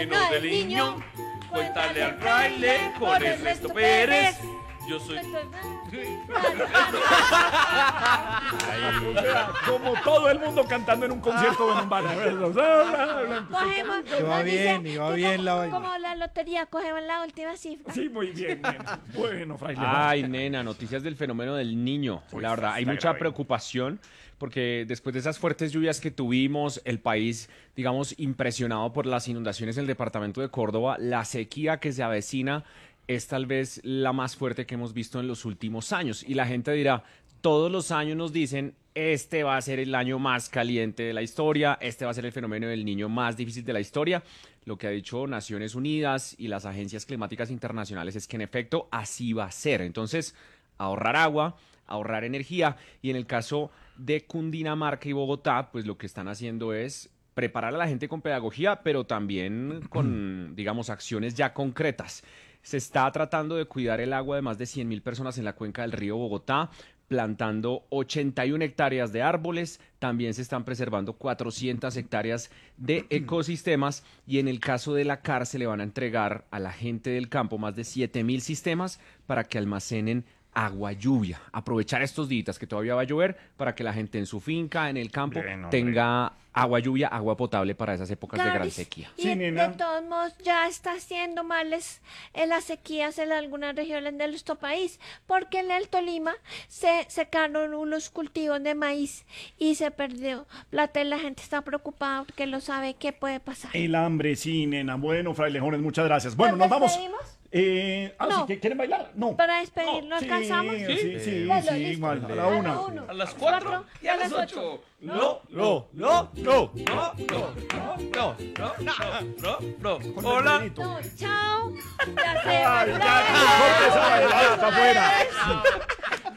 camino del niño. Cuéntale al fraile con Ernesto Pérez. Yo soy... O sea, como todo el mundo cantando en un concierto o en un bar. Cogemos, Iba bien, iba bien la vaina. como la lotería, cogemos la última cifra. Sí, muy bien, nena. Bueno, fraile. Ay, nena, noticias del fenómeno del niño. Uy, La verdad, hay está mucha grave. preocupación porque después de esas fuertes lluvias que tuvimos, el país, digamos, impresionado por las inundaciones en el departamento de Córdoba, la sequía que se avecina es tal vez la más fuerte que hemos visto en los últimos años. Y la gente dirá, todos los años nos dicen, este va a ser el año más caliente de la historia, este va a ser el fenómeno del niño más difícil de la historia. Lo que ha dicho Naciones Unidas y las agencias climáticas internacionales es que en efecto así va a ser. Entonces, ahorrar agua, ahorrar energía, y en el caso de Cundinamarca y Bogotá, pues lo que están haciendo es preparar a la gente con pedagogía, pero también con, digamos, acciones ya concretas. Se está tratando de cuidar el agua de más de 100.000 personas en la cuenca del río Bogotá, plantando 81 hectáreas de árboles, también se están preservando 400 hectáreas de ecosistemas, y en el caso de la CAR se le van a entregar a la gente del campo más de 7.000 sistemas para que almacenen agua lluvia. Aprovechar estos días que todavía va a llover para que la gente en su finca, en el campo, Bien, hombre. tenga agua lluvia, agua potable para esas épocas de gran Garis, sequía. Y Sí, de nena. todos modos ya está haciendo males en las sequías en algunas regiones de nuestro país, porque en el Tolima se secaron unos cultivos de maíz y se perdió plata y la gente está preocupada porque no sabe qué puede pasar. El hambre, sí, nena. Bueno, frailejones, muchas gracias. Bueno, ¿Nos nos vamos. despedimos? Sí, No. ¿quieren bailar? No. Para despedirnos, Sí, ¿alcanzamos? sí, Bueno, sí, listo. igual, a la una. A las 4 y a las 8. No, No, no, no. no. Con el Hola. dedito. No, chao. Ya se Ay, va. ya, corte esa bailada, está afuera.